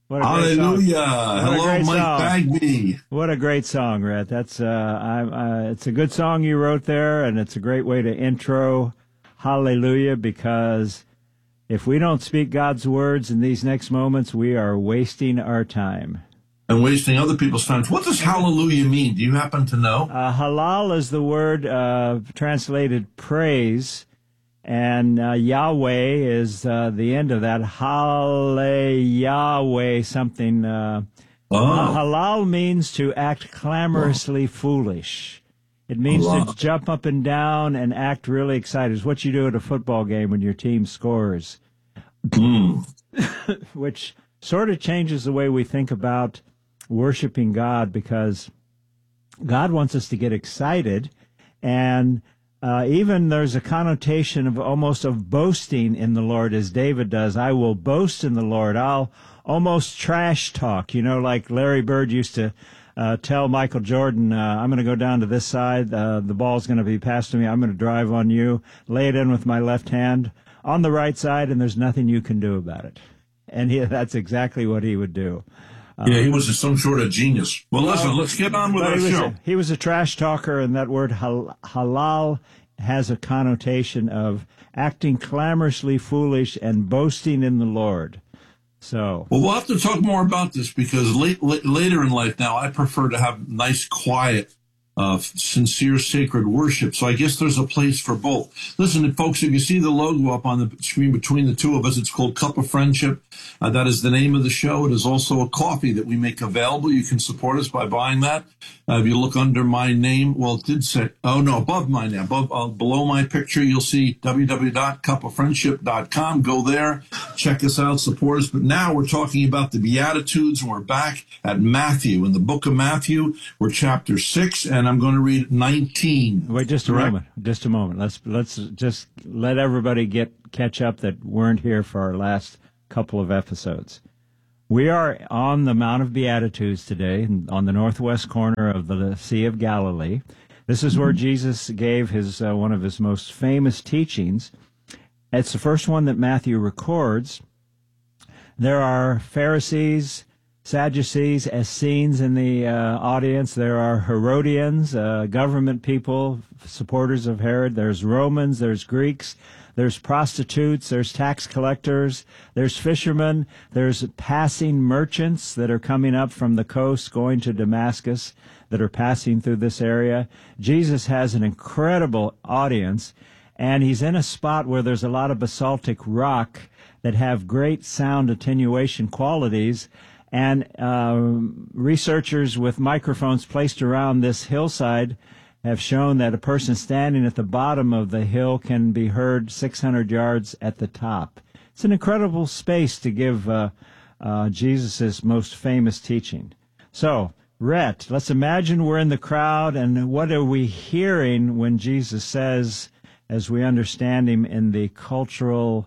What a great song. Hallelujah. What a Hello, great Mike song. Bagby. What a great song, Rhett. That's it's a good song you wrote there, and it's a great way to intro Hallelujah, because if we don't speak God's words in these next moments, we are wasting our time. And wasting other people's time. What does hallelujah mean? Do you happen to know? Halal is the word translated praise, and Yahweh is the end of that. Yahweh something. Halal means to act clamorously foolish. It means to jump up and down and act really excited. It's what you do at a football game when your team scores, which sort of changes the way we think about worshiping God, because God wants us to get excited, and even there's a connotation of almost of boasting in the Lord, as David does. I will boast in the Lord. I'll almost trash talk, like Larry Bird used to tell Michael Jordan, I'm going to go down to this side. The ball's going to be passed to me. I'm going to drive on you, lay it in with my left hand on the right side, and there's nothing you can do about it. And that's exactly what he would do. Yeah, he was some sort of genius. Well, listen, let's get on with our show. He was a trash talker, and that word halal has a connotation of acting clamorously foolish and boasting in the Lord. So, well, we'll have to talk more about this, because later in life now, I prefer to have nice, quiet, sincere, sacred worship. So I guess there's a place for both. Listen, folks, if you see the logo up on the screen between the two of us, it's called Cup of Friendship. That is the name of the show. It is also a coffee that we make available. You can support us by buying that. If you look under my name, well, it did say, above my name, below my picture, you'll see www.cupoffriendship.com. Go there, check us out, support us. But now we're talking about the Beatitudes, and we're back at Matthew. In the book of Matthew, we're chapter 6, and I'm going to read 19. Wait, just a moment. Let's just let everybody catch up that weren't here for our last couple of episodes. We are on the Mount of Beatitudes today, on the northwest corner of the Sea of Galilee. This is where Jesus gave his one of his most famous teachings. It's the first one that Matthew records. There are Pharisees, Sadducees, Essenes in the audience. There are Herodians, government people, supporters of Herod. There's Romans, there's Greeks, there's prostitutes, there's tax collectors, there's fishermen, there's passing merchants that are coming up from the coast going to Damascus that are passing through this area. Jesus has an incredible audience, and he's in a spot where there's a lot of basaltic rock that have great sound attenuation qualities. And researchers with microphones placed around this hillside have shown that a person standing at the bottom of the hill can be heard 600 yards at the top. It's an incredible space to give Jesus' most famous teaching. So, Rhett, let's imagine we're in the crowd, and what are we hearing when Jesus says, as we understand him in the cultural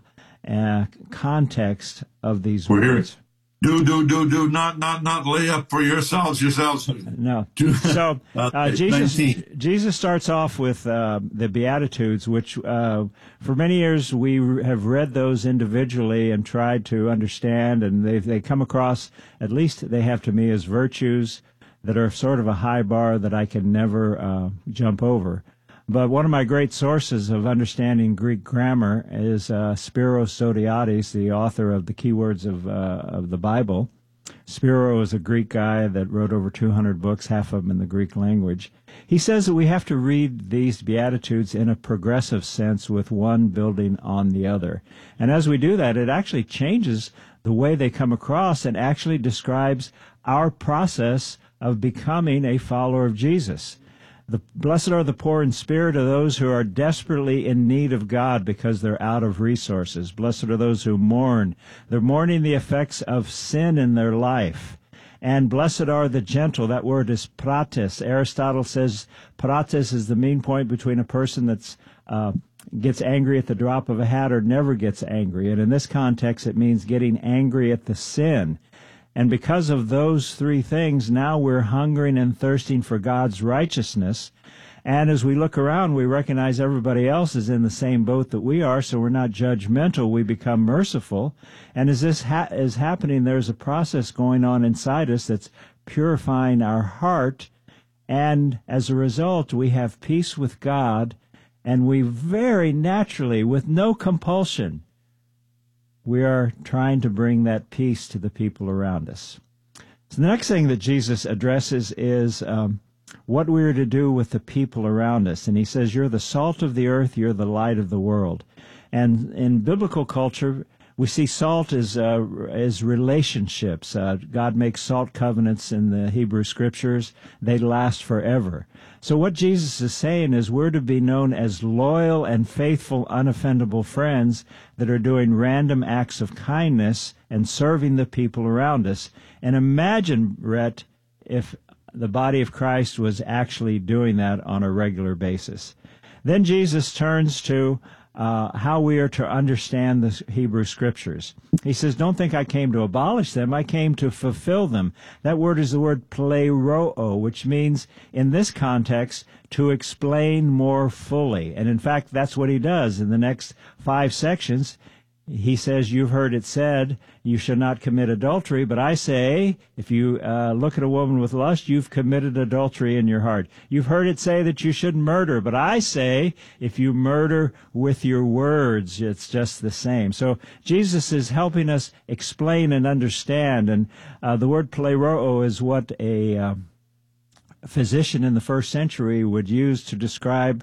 context of these words? Do, not lay up for yourselves. No. So Jesus starts off with the Beatitudes, which for many years we have read those individually and tried to understand, and they come across, at least they have to me, as virtues that are sort of a high bar that I can never jump over. But one of my great sources of understanding Greek grammar is Spiros Zodhiates, the author of the Keywords of the Bible. Spiro is a Greek guy that wrote over 200 books, half of them in the Greek language. He says that we have to read these Beatitudes in a progressive sense, with one building on the other. And as we do that, it actually changes the way they come across and actually describes our process of becoming a follower of Jesus. Blessed are the poor in spirit, are those who are desperately in need of God because they're out of resources. Blessed are those who mourn. They're mourning the effects of sin in their life. And blessed are the gentle. That word is pratis. Aristotle says pratis is the mean point between a person that's gets angry at the drop of a hat or never gets angry. And in this context, it means getting angry at the sin. And because of those three things, now we're hungering and thirsting for God's righteousness. And as we look around, we recognize everybody else is in the same boat that we are, so we're not judgmental. We become merciful. And as this is happening, there's a process going on inside us that's purifying our heart. And as a result, we have peace with God, and we very naturally, with no compulsion, we are trying to bring that peace to the people around us. So the next thing that Jesus addresses is what we are to do with the people around us. And he says, you're the salt of the earth, you're the light of the world. And in biblical culture, we see salt as relationships. God makes salt covenants in the Hebrew Scriptures. They last forever. So what Jesus is saying is we're to be known as loyal and faithful, unoffendable friends that are doing random acts of kindness and serving the people around us. And imagine, Rhett, if the body of Christ was actually doing that on a regular basis. Then Jesus turns to how we are to understand the Hebrew Scriptures. He says, don't think I came to abolish them. I came to fulfill them. That word is the word pleroo, which means, in this context, to explain more fully. And in fact, that's what he does. In the next 5 sections, he says, you've heard it said, you shall not commit adultery. But I say, if you look at a woman with lust, you've committed adultery in your heart. You've heard it say that you shouldn't murder. But I say, if you murder with your words, it's just the same. So Jesus is helping us explain and understand. And the word pleroo is what a physician in the first century would use to describe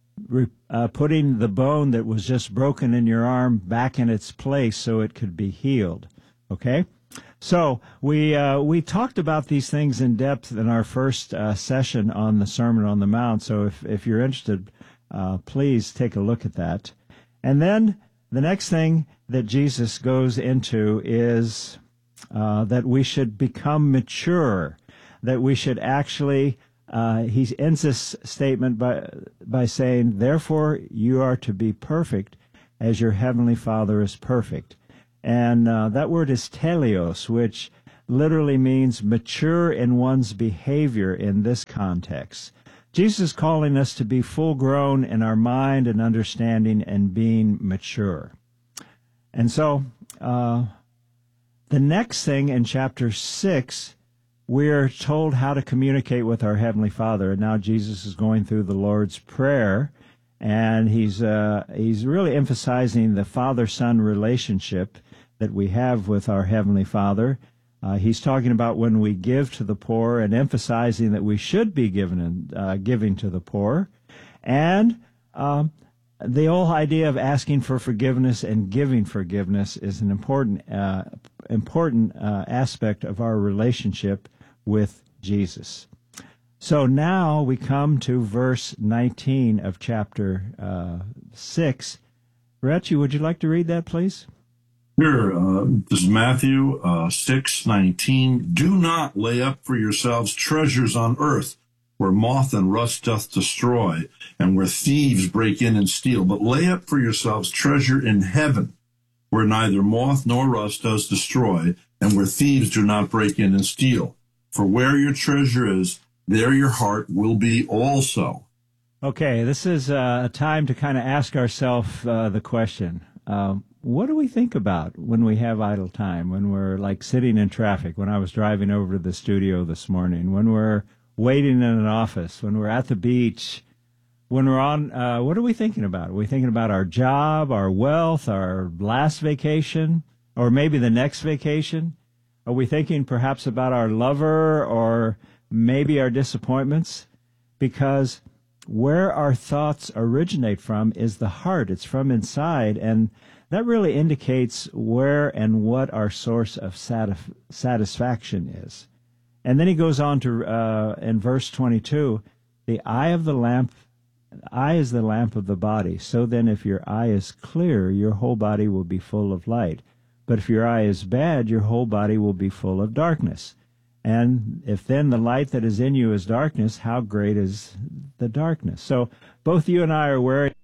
putting the bone that was just broken in your arm back in its place so it could be healed. Okay? So we talked about these things in depth in our first session on the Sermon on the Mount. So if you're interested, please take a look at that. And then the next thing that Jesus goes into is that we should become mature, that we should actually he ends this statement by saying, therefore you are to be perfect as your heavenly Father is perfect. And that word is teleos, which literally means mature in one's behavior in this context. Jesus is calling us to be full grown in our mind and understanding and being mature. And so the next thing in chapter 6, we're told how to communicate with our Heavenly Father. And now Jesus is going through the Lord's Prayer, and he's really emphasizing the Father-Son relationship that we have with our Heavenly Father. He's talking about when we give to the poor and emphasizing that we should be giving to the poor. And the whole idea of asking for forgiveness and giving forgiveness is an important aspect of our relationship with Jesus. So now we come to verse 19 of chapter 6. Rhett, would you like to read that, please? Sure. This is Matthew 6:19. Do not lay up for yourselves treasures on earth, where moth and rust doth destroy, and where thieves break in and steal. But lay up for yourselves treasure in heaven, where neither moth nor rust does destroy, and where thieves do not break in and steal. For where your treasure is, there your heart will be also. Okay, this is a time to kind of ask ourselves the question, what do we think about when we have idle time, when we're like sitting in traffic, when I was driving over to the studio this morning, when we're waiting in an office, when we're at the beach, when we're on, what are we thinking about? Are we thinking about our job, our wealth, our last vacation, or maybe the next vacation? Are we thinking perhaps about our lover or maybe our disappointments? Because where our thoughts originate from is the heart. It's from inside, and that really indicates where and what our source of satisfaction is. And then he goes on to, in verse 22, the eye is the lamp of the body. So then if your eye is clear, your whole body will be full of light. But if your eye is bad, your whole body will be full of darkness. And if then the light that is in you is darkness, how great is the darkness? So both you and I are aware